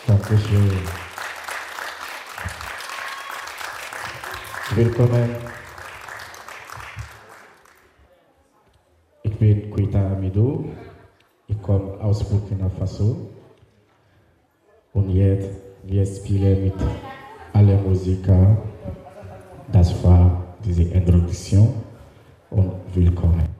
Dankeschön. Willkommen. Ich bin Koita Amidou. Ich komme aus Burkina Faso. Und jetzt, wir spielen mit allen Musikern. Das war diese Introduktion und willkommen.